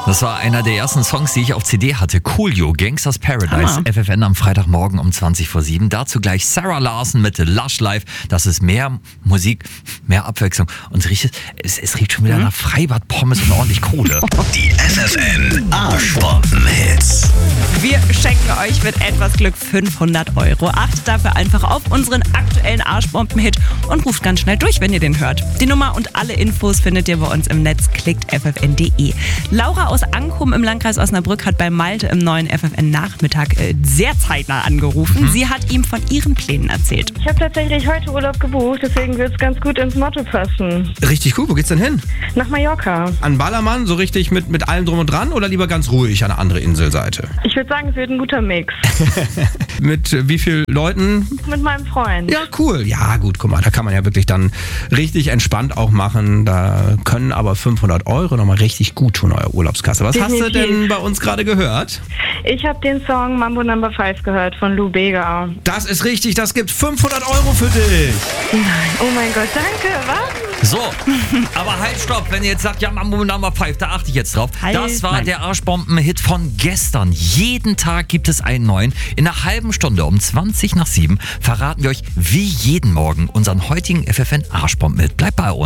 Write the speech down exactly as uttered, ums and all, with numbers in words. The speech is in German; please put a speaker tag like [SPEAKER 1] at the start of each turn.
[SPEAKER 1] Das war einer der ersten Songs, die ich auf C D hatte. Coolio, Gangsters Paradise,
[SPEAKER 2] Ah.
[SPEAKER 1] F F N am Freitagmorgen um zwanzig vor sieben. Dazu gleich Sarah Larson mit Lush Life. Das ist mehr Musik, mehr Abwechslung. Und es riecht, es, es riecht schon wieder nach Freibad, Pommes und ordentlich Kohle.
[SPEAKER 3] Die F F N Arschbomben-Hits.
[SPEAKER 2] Wir schenken euch mit etwas Glück fünfhundert Euro. Achtet dafür einfach auf unseren aktuellen Arschbomben-Hit und ruft ganz schnell durch, wenn ihr den hört. Die Nummer und alle Infos findet ihr bei uns im Netz. Klickt f f n punkt d e. Laura aus Ankum im Landkreis Osnabrück hat bei Malte im neuen F F N-Nachmittag äh, sehr zeitnah angerufen. Sie hat ihm von ihren Plänen erzählt.
[SPEAKER 4] Ich habe tatsächlich heute Urlaub gebucht, deswegen wird es ganz gut ins Motto passen.
[SPEAKER 5] Richtig cool. Wo geht's denn hin?
[SPEAKER 4] Nach Mallorca.
[SPEAKER 5] An Ballermann, so richtig mit, mit allem drum und dran oder lieber ganz ruhig an eine andere Inselseite?
[SPEAKER 4] Ich würde sagen, es wird ein guter Mix.
[SPEAKER 5] Mit äh, wie vielen Leuten?
[SPEAKER 4] Mit meinem Freund.
[SPEAKER 5] Ja, cool. Ja, gut, guck mal, da kann man ja wirklich dann richtig entspannt auch machen. Da können aber fünfhundert Euro nochmal richtig gut tun, euer Urlaubskasse. Was hast du
[SPEAKER 4] Definitiv.
[SPEAKER 5] denn bei uns gerade gehört?
[SPEAKER 4] Ich habe den Song Mambo Number five gehört von Lou Bega.
[SPEAKER 5] Das ist richtig, das gibt fünfhundert Euro für dich.
[SPEAKER 4] Oh mein Gott, danke, was?
[SPEAKER 1] So, aber halt, stopp. Wenn ihr jetzt sagt, ja, Mambo Number five, da achte ich jetzt drauf.
[SPEAKER 2] Halt,
[SPEAKER 1] Das war
[SPEAKER 2] nein.
[SPEAKER 1] der Arschbomben-Hit von gestern. Jeden Tag gibt es einen neuen. In einer halben Stunde um zwanzig nach sieben verraten wir euch wie jeden Morgen unseren heutigen F F N Arschbomben-Hit. Bleibt bei uns.